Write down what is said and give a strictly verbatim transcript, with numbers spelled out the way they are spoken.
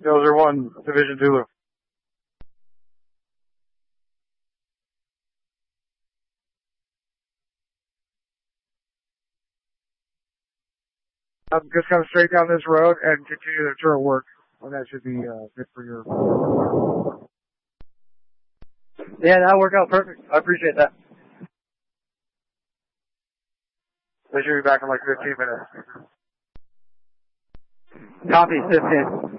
Those are one, Division Zulu. I'm just coming straight down this road and continue the turret work. And that should be uh, good for your... Yeah, that'll work out perfect. I appreciate that. They should be back in like fifteen minutes. Copy, fifteen.